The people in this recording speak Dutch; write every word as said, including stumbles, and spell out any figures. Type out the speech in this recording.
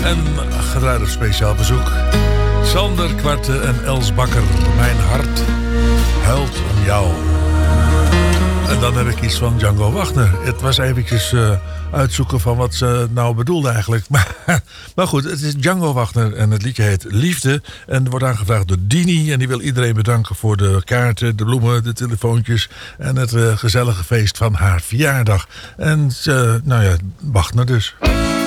En gedraaid op speciaal bezoek. Sander Kwarte en Els Bakker. Mijn hart huilt om jou. En dan heb ik iets van Django Wagner. Het was eventjes uh, uitzoeken van wat ze nou bedoelde eigenlijk. Maar, maar goed, het is Django Wagner en het liedje heet Liefde. En wordt aangevraagd door Dini. En die wil iedereen bedanken voor de kaarten, de bloemen, de telefoontjes. En het uh, gezellige feest van haar verjaardag. En uh, nou ja, Wagner dus.